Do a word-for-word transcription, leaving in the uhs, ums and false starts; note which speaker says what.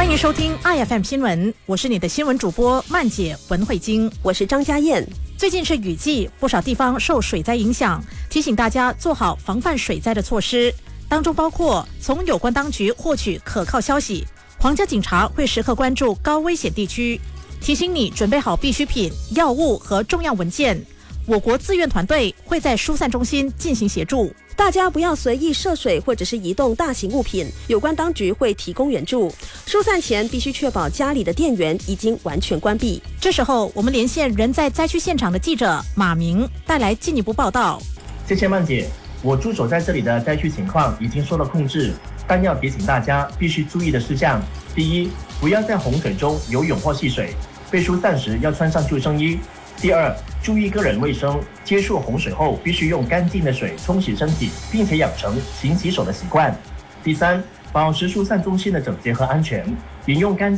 Speaker 1: 欢迎收听 I F M 新闻，我是你的新闻主播曼姐文慧晶，
Speaker 2: 我是张嘉燕。
Speaker 1: 最近是雨季，不少地方受水灾影响，提醒大家做好防范水灾的措施，当中包括从有关当局获取可靠消息，皇家警察会时刻关注高危险地区，提醒你准备好必需品、药物和重要文件。我国志愿团队会在疏散中心进行协助，
Speaker 2: 大家不要随意涉水或者是移动大型物品，有关当局会提供援助。疏散前必须确保家里的电源已经完全关闭。
Speaker 1: 这时候我们连线人在灾区现场的记者马明，带来进一步报道。
Speaker 3: 谢谢曼姐，我驻守在这里的灾区情况已经受到控制，但要提醒大家必须注意的事项：第一，不要在洪水中游泳或戏水，被疏散时要穿上救生衣。第二，注意个人卫生，接触洪水后必须用干净的水冲洗身体，并且养成勤洗手的习惯。第三，保持疏散中心的整洁和安全，饮用干净